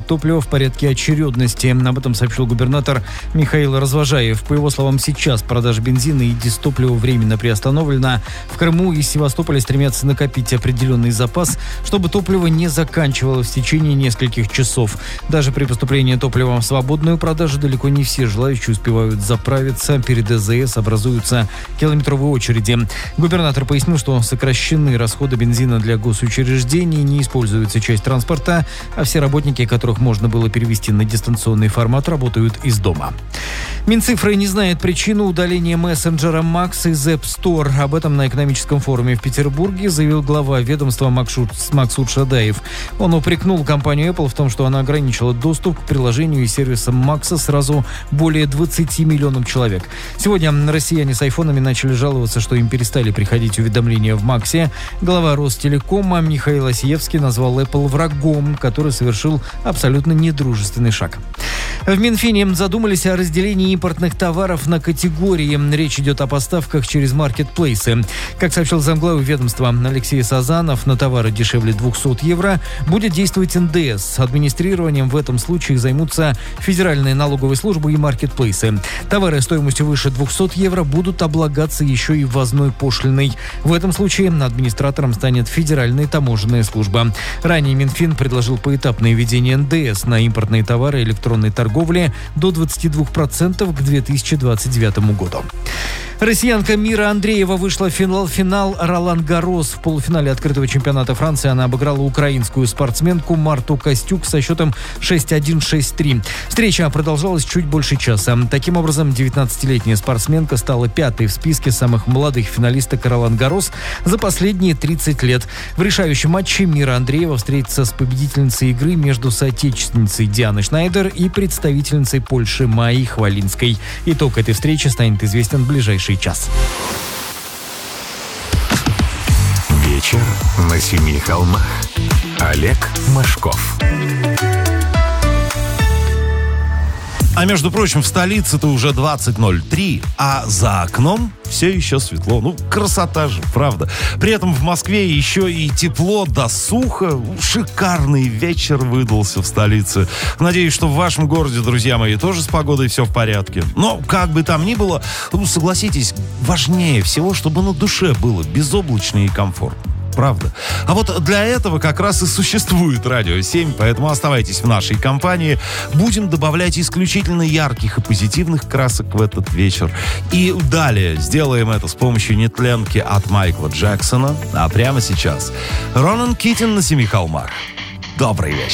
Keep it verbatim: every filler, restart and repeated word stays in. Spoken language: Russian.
топлива в порядке очередности. Об этом сообщил губернатор Михаил Развожаев. По его словам, сейчас продажа бензина и дистоплива временно приостановлена. В Крыму и Севастополе стремятся накопить определенный запас, чтобы топливо не заканчивалось в течение нескольких часов. Даже при поступлении топлива в свободную продажу далеко не все желающие успевают заправиться. Перед ЭЗС образуются километровые очереди. Губернатор пояснил, что сокращены расходы бензина для госучреждений, не используется часть транспорта, а все работники, которых можно было перевести на дистанционный формат, работают из дома. Минцифры не знает причину удаления мессенджера Макс из App Store. Об этом на экономическом форуме в Петербурге заявил глава ведомства Максут Шадаев. Он упрекнул компанию Apple в том, что она ограничила доступ к приложению и сервисам Макса сразу более двадцати миллионам человек. Сегодня россияне с айфонами начали жаловаться, что им перестали приходить уведомления в Максе. Глава Ростелекома Михаил Осиевский назвал Apple врагом, который совершил абсолютно недружественный шаг. В Минфине задумались о разделении импортных товаров на категории. Речь идет о поставках через маркетплейсы. Как сообщил замглавы ведомства Алексей Сазанов, на товары дешевле двухсот евро будет действовать эн дэ эс. Администрированием в этом случае займутся федеральные налоговые службы и маркетплейсы. Товары стоимостью выше двухсот евро будут облагаться еще и ввозной пошлиной. В этом случае администратором станет Федеральная таможенная служба. Ранее Минфин предложил поэтапное введение эн дэ эс на импортные товары электронной торговли до двадцати двух процентов к две тысячи двадцать девятому году. Россиянка Мира Андреева вышла в финал, финал Ролан-Гаррос. В полуфинале открытого чемпионата Франции она обыграла украинскую спортсменку Марту Костюк со счетом шесть один - шесть три. Встреча продолжалась чуть больше часа. Таким образом, девятнадцатилетняя спортсменка стала пятой в списке самых молодых финалисток Ролан-Гаррос за последние тридцать лет. В решающем матче Мира Андреева встретится с победительницей игры между соотечественницей Дианой Шнайдер и представительницей Польши Майей Хвалинской. Итог этой встречи станет известен в ближайшие час. Вечер на семи холмах. Олег Машков. А между прочим, в столице-то уже двадцать ноль три, а за окном все еще светло. Ну, красота же, правда. При этом в Москве еще и тепло до суха. Шикарный вечер выдался в столице. Надеюсь, что в вашем городе, друзья мои, тоже с погодой все в порядке. Но, как бы там ни было, ну, согласитесь, важнее всего, чтобы на душе было безоблачно и комфортно. Правда. А вот для этого как раз и существует Радио семь, поэтому оставайтесь в нашей компании. Будем добавлять исключительно ярких и позитивных красок в этот вечер. И далее сделаем это с помощью нетленки от Майкла Джексона. А прямо сейчас Ронан Китин на семи холмах. Добрый вечер.